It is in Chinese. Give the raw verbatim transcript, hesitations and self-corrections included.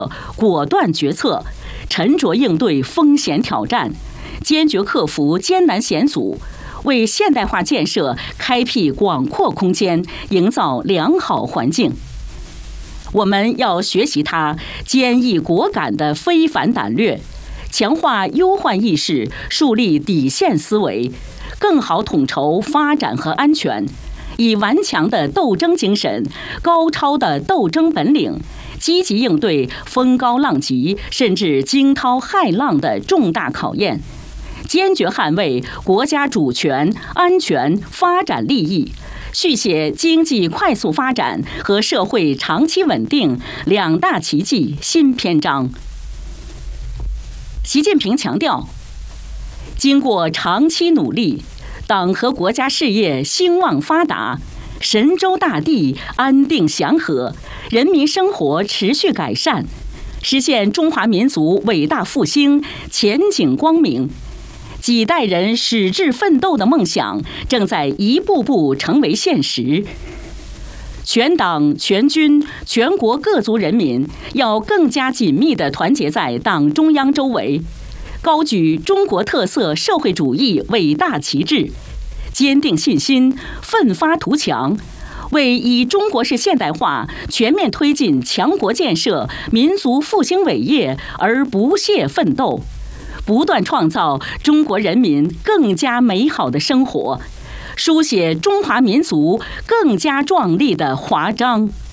果断决策，沉着应对风险挑战，坚决克服艰难险阻，为现代化建设开辟广阔空间，营造良好环境。我们要学习他坚毅果敢的非凡胆略，强化忧患意识，树立底线思维，更好统筹发展和安全，以顽强的斗争精神、高超的斗争本领，积极应对风高浪急甚至惊涛骇浪的重大考验，坚决捍卫国家主权、安全、发展利益，续写经济快速发展和社会长期稳定两大奇迹新篇章。习近平强调，经过长期努力，党和国家事业兴旺发达，神州大地安定祥和，人民生活持续改善，实现中华民族伟大复兴前景光明。几代人矢志奋斗的梦想正在一步步成为现实。全党全军全国各族人民要更加紧密地团结在党中央周围，高举中国特色社会主义伟大旗帜，坚定信心，奋发图强，为以中国式现代化全面推进强国建设、民族复兴伟业而不懈奋斗，不断创造中国人民更加美好的生活，书写中华民族更加壮丽的华章。